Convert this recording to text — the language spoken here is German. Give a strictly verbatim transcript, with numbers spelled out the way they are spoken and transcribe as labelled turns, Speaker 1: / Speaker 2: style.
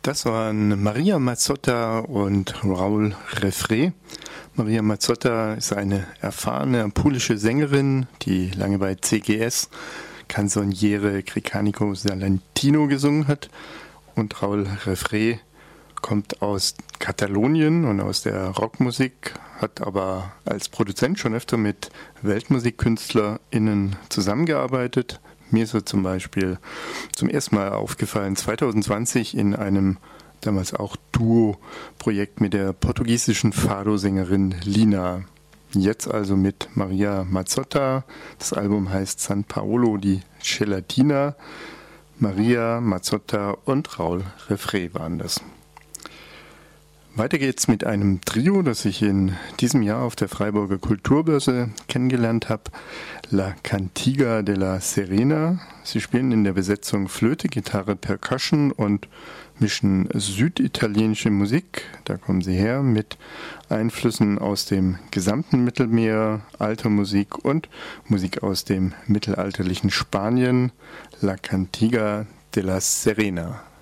Speaker 1: Das waren Maria Mazzotta und Raul Refré. Maria Mazzotta ist eine erfahrene apulische Sängerin, die lange bei C G S Canzoniere Gricanico Salentino gesungen hat. Und Raul Refré kommt aus Katalonien und aus der Rockmusik, hat aber als Produzent schon öfter mit WeltmusikkünstlerInnen zusammengearbeitet. Mir ist er zum Beispiel zum ersten Mal aufgefallen, zwanzig zwanzig in einem damals auch Duo-Projekt mit der portugiesischen Fado-Sängerin Lina. Jetzt also mit Maria Mazzotta. Das Album heißt San Paolo di Gelatina. Maria Mazzotta und Raul Refré waren das. Weiter geht's mit einem Trio, das ich in diesem Jahr auf der Freiburger Kulturbörse kennengelernt habe. La Cantiga de la Serena. Sie spielen in der Besetzung Flöte, Gitarre, Percussion und mischen süditalienische Musik. Da kommen sie her mit Einflüssen aus dem gesamten Mittelmeer, alter Musik und Musik aus dem mittelalterlichen Spanien. La Cantiga de la Serena.